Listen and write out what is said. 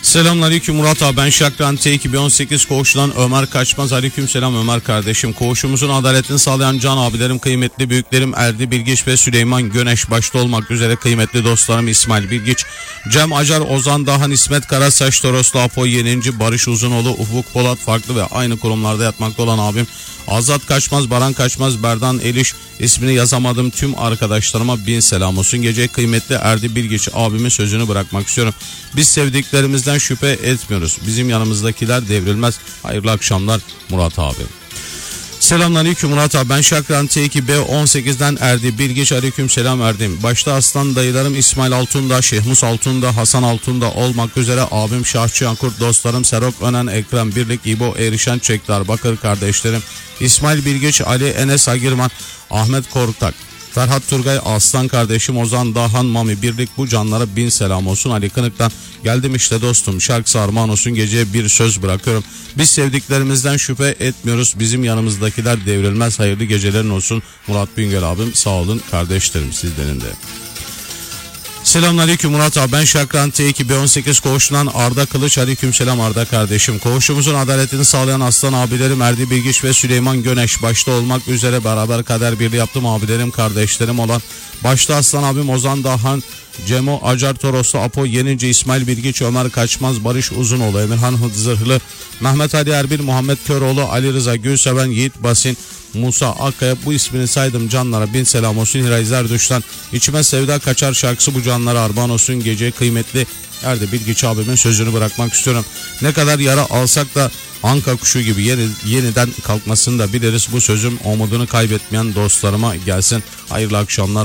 Selamünaleyküm Murat abi, ben Şakran T2018 koğuşundan Ömer Kaçmaz. Aleyküm selam Ömer kardeşim. Koğuşumuzun adaletini sağlayan can abilerim, kıymetli büyüklerim Erdi Bilgiç ve Süleyman Göneş başta olmak üzere kıymetli dostlarım İsmail Bilgiç, Cem Acar, Ozan Dahan, İsmet Karasaç, Toroslu Apo Yenici, Barış Uzunoğlu, Ufuk Polat, farklı ve aynı kurumlarda yatmakta olan abim Azat Kaçmaz, Baran Kaçmaz, Berdan Eliş, ismini yazamadım tüm arkadaşlarıma bin selam olsun. Gece kıymetli Erdi Bilgiç abimin sözünü bırakmak istiyorum. Biz sevdiklerimizden şüphe etmiyoruz. Bizim yanımızdakiler devrilmez. Hayırlı akşamlar Murat abi. Selamünaleyküm Murat abi, ben Şakran T2B18'den Erdi Bilgiç. Aleyküm selam Erdim. Başta aslan dayılarım İsmail Altundağ, Şehmus Altundağ, Hasan Altundağ olmak üzere abim Şahçı Ankurt, dostlarım Serok Önen, Ekrem Birlik, İbo Erişen, Çekdar Bakır kardeşlerim İsmail Bilgiç, Ali Enes Agirman, Ahmet Korktak, Ferhat Turgay, Aslan kardeşim Ozan Dahan, Mami Birlik, bu canlara bin selam olsun. Ali Kınık'tan geldim işte dostum, şarkısı armağan olsun. Geceye bir söz bırakıyorum. Biz sevdiklerimizden şüphe etmiyoruz. Bizim yanımızdakiler devrilmez. Hayırlı gecelerin olsun Murat Bingöl abim. Sağ olun kardeşlerim, sizlerin de. Selamünaleyküm Murat abi, ben Şakran T2B18 koğuşundan Arda Kılıç. Aleyküm selam Arda kardeşim. Koğuşumuzun adaletini sağlayan aslan abilerim Erdi Bilgiç ve Süleyman Göneş başta olmak üzere beraber kader birliği yaptım abilerim, kardeşlerim olan başta aslan abim Ozan Dahan, Cemo Acar, Toroslu Apo Yenici, İsmail Bilgiç, Ömer Kaçmaz, Barış Uzunoğlu, Emirhan Zırhlı, Mehmet Ali Erbil, Muhammed Köroğlu, Ali Rıza Gülseven, Yiğit Basin, Musa Akkaya, bu ismini saydım canlara bin selam olsun. Hiray Zerdüş'ten içime sevda kaçar şarkısı bu canlara armağan olsun. Gece kıymetli Erdi Bilgiç abimin sözünü bırakmak istiyorum. Ne kadar yara alsak da anka kuşu gibi yeniden kalkmasını da biliriz. Bu sözüm umudunu kaybetmeyen dostlarıma gelsin. Hayırlı akşamlar.